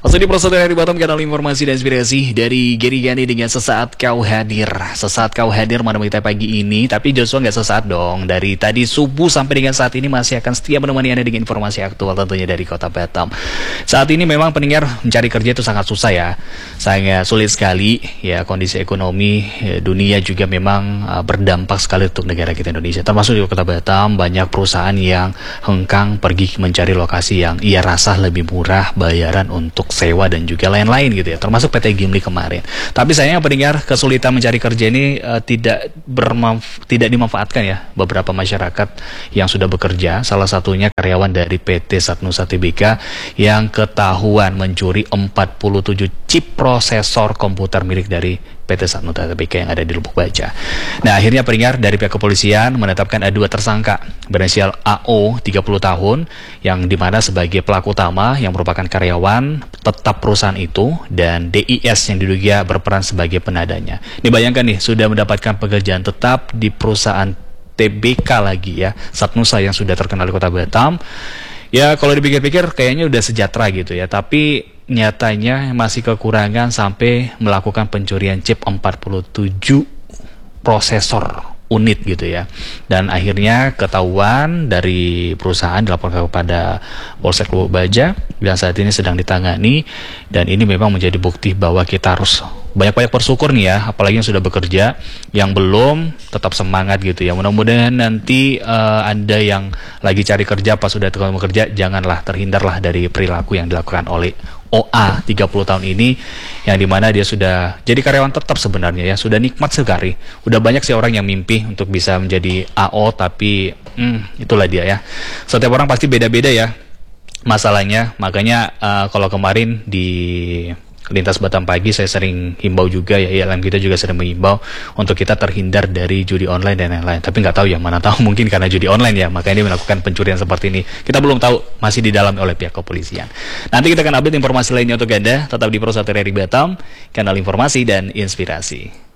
Masih di proses dari Batam, kanal informasi dan inspirasi dari Geri Gani dengan Sesaat Kau Hadir. Sesaat Kau Hadir menemani kita pagi ini, tapi Joshua nggak sesaat dong. Dari tadi subuh sampai dengan saat ini masih akan setia menemani Anda dengan informasi aktual tentunya dari kota Batam. Saat ini memang pendengar mencari kerja itu sangat susah ya. Sangat sulit sekali ya, kondisi ekonomi dunia juga memang berdampak sekali untuk negara kita Indonesia. Termasuk di kota Batam, banyak perusahaan yang hengkang pergi mencari lokasi yang ia rasa lebih murah bayaran untuk sewa dan juga lain-lain gitu ya, termasuk PT Gimli kemarin. Tapi sayangnya pendengar, kesulitan mencari kerja ini tidak dimanfaatkan ya beberapa masyarakat yang sudah bekerja. Salah satunya karyawan dari PT Satnusa Tbk yang ketahuan mencuri 47 chip prosesor komputer milik dari PT Satnusa Tbk yang ada di Lubuk Baja. Nah, akhirnya pendengar, dari pihak kepolisian menetapkan ada 2 tersangka berinisial AO 30 tahun yang dimana sebagai pelaku utama yang merupakan karyawan tetap perusahaan itu, dan DIS yang diduga berperan sebagai penadanya. Dibayangkan nih, sudah mendapatkan pekerjaan tetap di perusahaan TBK lagi ya, Satnusa yang sudah terkenal di kota Batam. Ya kalau dipikir-pikir kayaknya udah sejahtera gitu ya, tapi nyatanya masih kekurangan sampai melakukan pencurian chip 47 prosesor unit gitu ya. Dan akhirnya ketahuan dari perusahaan, dilaporkan kepada Polsek Lubuk Baja dan saat ini sedang ditangani. Dan ini memang menjadi bukti bahwa kita harus banyak-banyak bersyukur nih ya, apalagi yang sudah bekerja. Yang belum, tetap semangat gitu ya. Mudah-mudahan nanti Anda yang lagi cari kerja, pas sudah bekerja, janganlah terhindarlah dari perilaku yang dilakukan oleh OA 30 tahun ini, yang dimana dia sudah jadi karyawan tetap sebenarnya ya, sudah nikmat sekali. Udah banyak sih orang yang mimpi untuk bisa menjadi AO, tapi itulah dia ya. Setiap orang pasti beda-beda ya masalahnya. Makanya kalau kemarin di Lintas Batam Pagi saya sering himbau juga ya, ILM kita juga sering menghimbau untuk kita terhindar dari judi online dan lain-lain. Tapi nggak tahu ya, mana tahu mungkin karena judi online ya, makanya dia melakukan pencurian seperti ini. Kita belum tahu, masih didalami oleh pihak kepolisian. Nanti kita akan update informasi lainnya untuk Anda. Tetap di Pro 1 RRI Batam, kanal informasi dan inspirasi.